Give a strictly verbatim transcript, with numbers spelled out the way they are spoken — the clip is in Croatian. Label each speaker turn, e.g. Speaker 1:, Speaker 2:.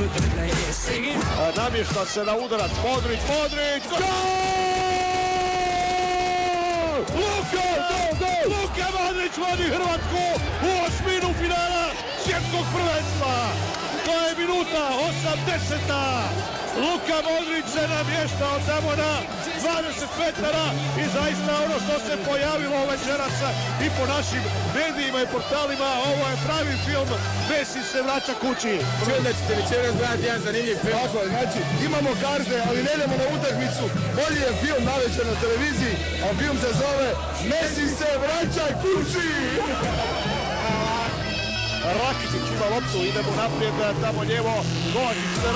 Speaker 1: Namješta se na udarac, Modrić, Modrić, gol! Luka, gol, gol! Luka Modrić vodi Hrvatsku u osminu finala svjetskog prvenstva. To je minuta osamdeseta. Luka Modrić se namještao tamo na dvadeset metara i zaista ono što se pojavilo večeras i po našim medijima i portalima, ovo je pravi film, Messi se vraća kući.
Speaker 2: Čujem da ćete večeras gledati jedan zanimljiv film.
Speaker 3: Tako je, znači imamo karte, ali ne idemo na utakmicu. Bolji je film navečer na televiziji, a film se zove Messi se vraća kući.
Speaker 1: Rakitic ima loptu, idemo naprijed, tamo njevo, Kovačić se